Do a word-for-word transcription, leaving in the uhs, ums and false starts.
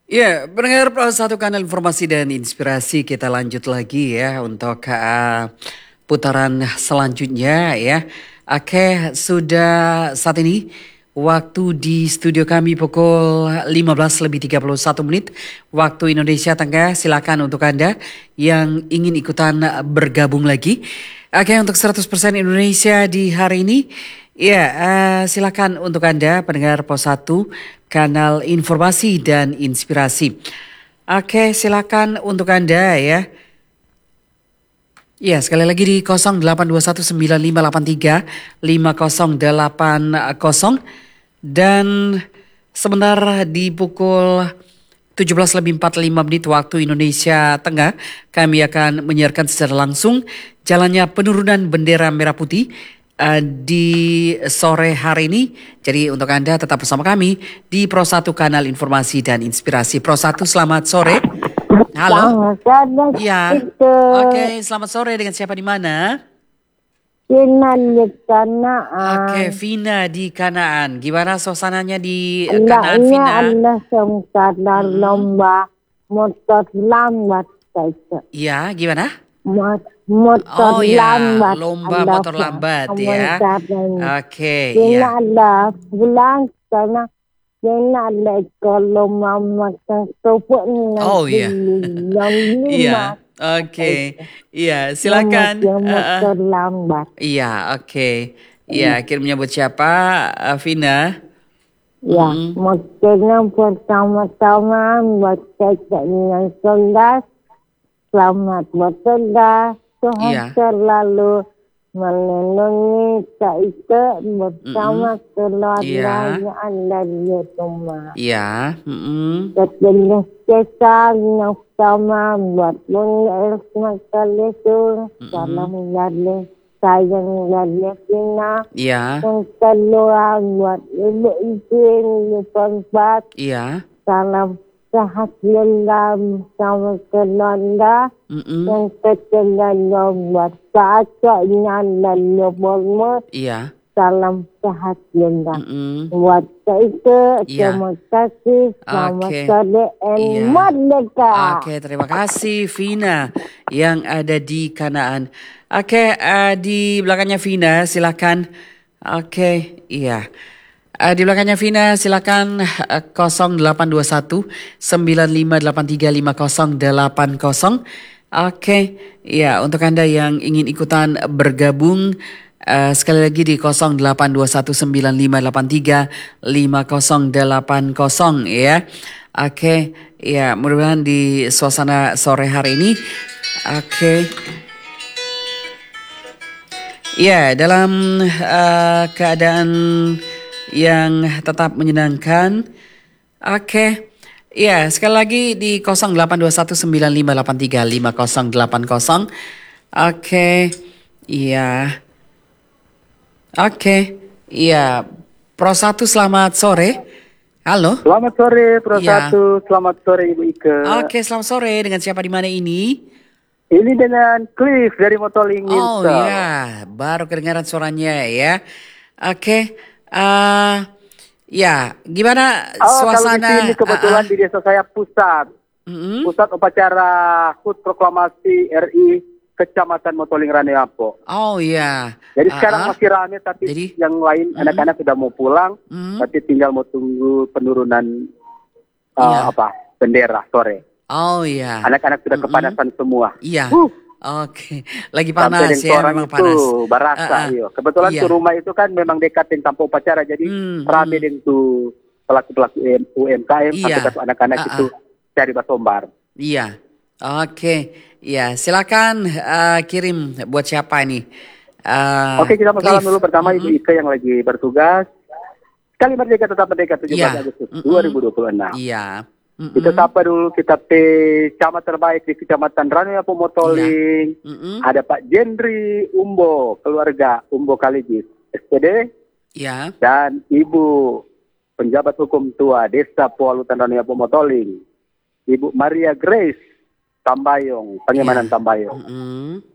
Ya, pendengar Pro satu kanal informasi dan inspirasi kita lanjut lagi ya untuk uh, putaran selanjutnya ya. Oke, sudah saat ini waktu di studio kami pukul lima belas lebih tiga puluh satu menit waktu Indonesia Tengah. Silakan untuk Anda yang ingin ikutan bergabung lagi. Oke, untuk seratus persen Indonesia di hari ini. Ya, uh, silakan untuk Anda pendengar Pos satu kanal informasi dan inspirasi. Oke, silakan untuk Anda ya. Ya, sekali lagi di nol delapan dua satu sembilan lima delapan tiga lima nol delapan nol dan sebentar di pukul tujuh belas lebih empat puluh lima menit waktu Indonesia Tengah, kami akan menyiarkan secara langsung jalannya penurunan bendera merah putih uh, di sore hari ini. Jadi untuk Anda tetap bersama kami di Pro satu kanal informasi dan inspirasi. Pro satu, selamat sore. Halo. Selamat Ya. itu. Oke, selamat sore, dengan siapa di mana? Vina di Kanaan. Oke, Vina di Kanaan. Gimana suasananya di eh, Kanaan, Hendaknya Vina? Anda sempat lomba motor lambat saja. Iya, gimana? Mot- Motor Oh ya, lambat. lomba Anda motor lambat ya. komentarnya. Oke, Vina ya. ada pulang karena Vina ada kalau mama kesopuk Oh nanti ya. yang lima. Iya, oke. Iya, silakan. Yang Uh, uh. motor lambat. Iya, oke. Iya, kirim menyebut siapa, uh, Vina? Ya, Mm-mm. maksudnya pertama-tama buat cecek dengan cerdas, selamat bercerdas, Tuhan Iya. selalu melindungi kita bersama Mm-mm. keluarganya Iya. Anda di rumah. Iya. Mm-mm. Sejenis kita yang sama buat mengenai sekali itu, salam dari sayang dari Cina. Iya. Yang kedua buat ibu-ibu yang bertempat, Iya. salam sehat dalam sama keluarga. Mm-mm. Yang ketiga buat kakaknya dan bermut, Iya. salam sehat juga. Mm-mm. Buat itu, Iya. terima kasih. Selamat Oke. sore and Iya. merdeka. Oke, terima kasih Vina yang ada di Kanaan. Oke, eh, di belakangnya Vina, silakan. Oke, iya. Eh, di belakangnya Vina, silakan eh, nol delapan dua satu sembilan lima delapan tiga lima nol delapan nol. Oke, iya, untuk Anda yang ingin ikutan bergabung, Uh, sekali lagi di nol delapan dua satu sembilan lima delapan tiga lima nol delapan nol ya. Oke, ya mudah-mudahan di suasana sore hari ini. Oke. Ya, dalam uh, keadaan yang tetap menyenangkan. Oke. Ya, sekali lagi di nol delapan dua satu sembilan lima delapan tiga lima nol delapan nol. Oke. Iya. Oke, iya. Pro satu, selamat sore. Halo. Selamat sore Pro Iya. satu, selamat sore Ibu Ike. Oke, selamat sore. Dengan siapa di mana ini? Ini dengan Cliff dari Motoling Oh Insel. ya, baru kedengaran suaranya ya. Oke, eh ya, gimana Oh, kalau di suasana? sini kebetulan Ah, ah. di desa saya pusat, Mm-mm. pusat upacara H U T Proklamasi R I Kecamatan Motoling Raneapo. Oh ya. Jadi Ah, sekarang ah. masih rame, tapi Jadi? yang lain anak-anak sudah mau pulang, Mm. tapi tinggal mau tunggu penurunan uh, Iya. apa bendera sore. Oh ya. Anak-anak sudah Mm-mm. kepanasan semua. Iya. Uh, Oke, lagi Sampai panas dengan ya, orang memang itu panas. barasa, Ah, ah. iyo. Kebetulan Iya. tuh rumah itu kan memang dekat dengan tempat upacara, jadi Hmm, rame hmm. dengan tuh pelaku-pelaku U M K M, Iya. sampai ke anak-anak Ah, itu ah. cari basombar. Iya, oke, ya silakan eh, kirim buat siapa ini? Eh, Oke, kita mau salam Cliff. dulu pertama Ibu Mm-mm. Ike yang lagi bertugas. Sekali merdeka tetap merdeka tujuh belas Iya, Agustus mm-mm. dua ribu dua puluh enam. Iya, mm-mm. Kita sapa dulu, kita pe camat terbaik di Kecamatan Ranuyapo Motoling. Mm-mm. Ada Pak Jendri Umbo, keluarga Umbo Kaligis, S P D. Ya, Dan Ibu penjabat hukum tua Desa Pualutan Ranuyapo Motoling, Ibu Maria Grace Tambayong, Pangemanan Iya. Tambayong. Mm-mm.